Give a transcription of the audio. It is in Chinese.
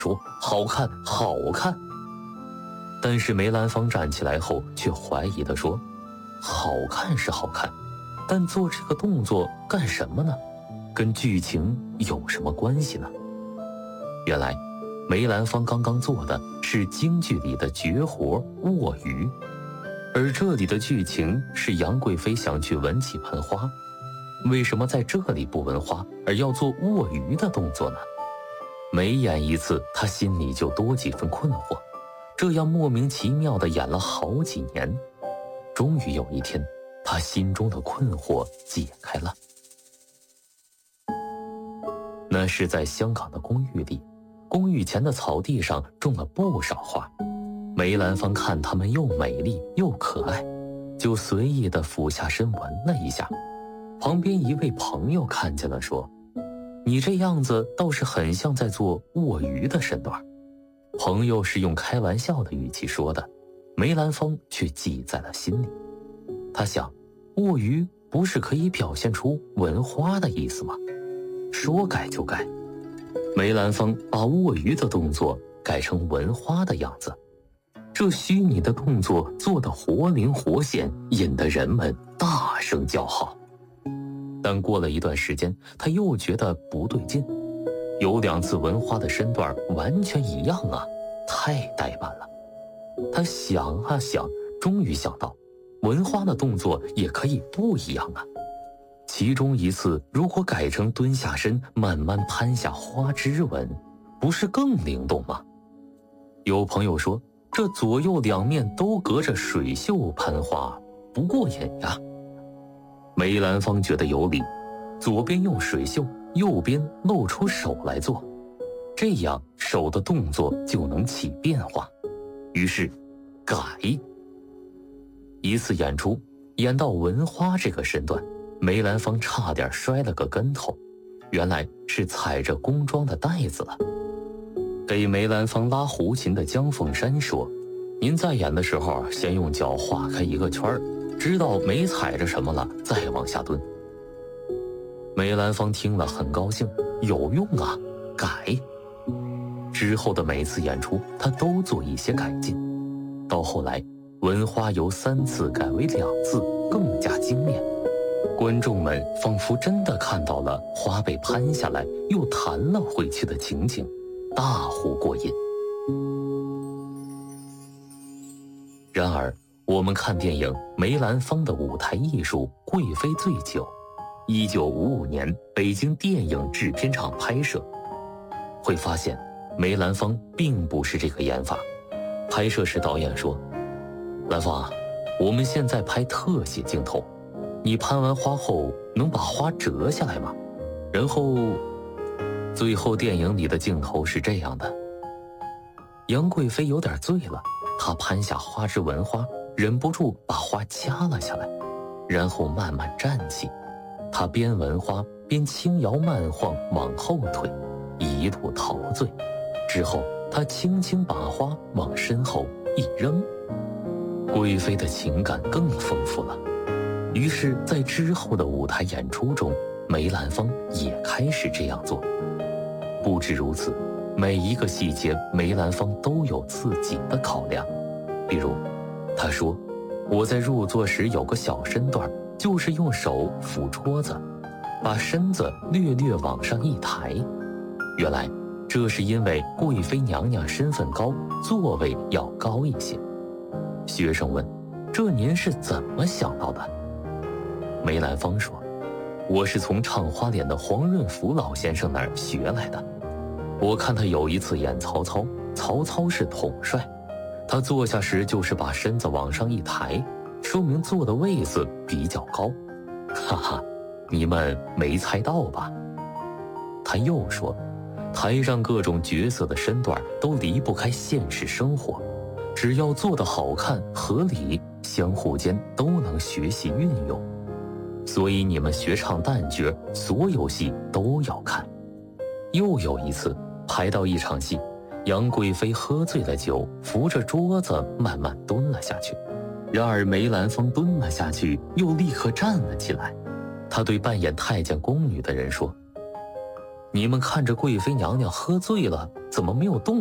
说好看好看。但是梅兰芳站起来后却怀疑地说，好看是好看，但做这个动作干什么呢？跟剧情有什么关系呢？原来梅兰芳刚刚做的是京剧里的绝活卧鱼，而这里的剧情是杨贵妃想去闻起盆花，为什么在这里不闻花而要做卧鱼的动作呢？每演一次，他心里就多几分困惑，这样莫名其妙地演了好几年。终于有一天，他心中的困惑解开了。那是在香港的公寓里，公寓前的草地上种了不少花，梅兰芳看它们又美丽又可爱，就随意地俯下身闻了一下。旁边一位朋友看见了，说，你这样子倒是很像在做卧鱼的身段。朋友是用开玩笑的语气说的，梅兰芳却记在了心里。他想，卧鱼不是可以表现出闻花的意思吗？说改就改，梅兰芳把卧鱼的动作改成闻花的样子，这虚拟的动作做得活灵活现，引得人们大声叫好。但过了一段时间，他又觉得不对劲，有2次闻花的身段完全一样啊，太呆板了。他想啊想，终于想到，闻花的动作也可以不一样啊。其中一次如果改成蹲下身慢慢攀下花枝闻，不是更灵动吗？有朋友说，这左右2面都隔着水袖攀花，不过瘾呀。梅兰芳觉得有理，左边用水袖，右边露出手来做，这样手的动作就能起变化。于是改。一次演出，演到闻花这个身段，梅兰芳差点摔了个跟头，原来是踩着工装的带子了。给梅兰芳拉胡琴的姜凤山说，您在演的时候先用脚划开一个圈，知道没踩着什么了再往下蹲。梅兰芳听了很高兴，有用啊，改。之后的每次演出他都做一些改进，到后来闻花由3次改为2次，更加精炼。观众们仿佛真的看到了花被攀下来又弹了回去的情景，大呼过瘾。然而我们看电影梅兰芳的舞台艺术贵妃醉酒，1955年北京电影制片厂拍摄，会发现梅兰芳并不是这个演法。拍摄时导演说，兰芳，我们现在拍特写镜头，你攀完花后能把花折下来吗？然后最后电影里的镜头是这样的，杨贵妃有点醉了，她攀下花枝闻花，忍不住把花掐了下来，然后慢慢站起，她边闻花边轻摇慢晃往后退，一路陶醉。之后她轻轻把花往身后一扔，贵妃的情感更丰富了。于是在之后的舞台演出中，梅兰芳也开始这样做。不止如此，每一个细节梅兰芳都有自己的考量。比如他说，我在入座时有个小身段，就是用手扶桌子，把身子略略往上一抬。原来这是因为贵妃娘娘身份高，座位要高一些。学生问，这您是怎么想到的？梅兰芳说，我是从唱花脸的黄润福老先生那儿学来的。我看他有一次演曹操，曹操是统帅，他坐下时就是把身子往上一抬，说明坐的位子比较高。哈哈，你们没猜到吧？他又说，台上各种角色的身段都离不开现实生活，只要做得好看合理，相互间都能学习运用。所以你们学唱旦角，所有戏都要看。又有一次拍到一场戏，杨贵妃喝醉了酒，扶着桌子慢慢蹲了下去。然而梅兰芳蹲了下去，又立刻站了起来。他对扮演太监宫女的人说， 你们看着贵妃娘娘喝醉了，怎么没有动